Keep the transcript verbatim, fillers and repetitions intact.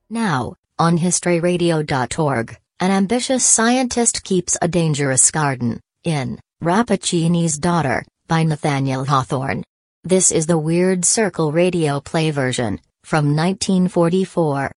Now, on history radio dot org, an ambitious scientist keeps a dangerous garden, in Rappaccini's Daughter, by Nathaniel Hawthorne. This is the Weird Circle radio play version, from nineteen forty-four.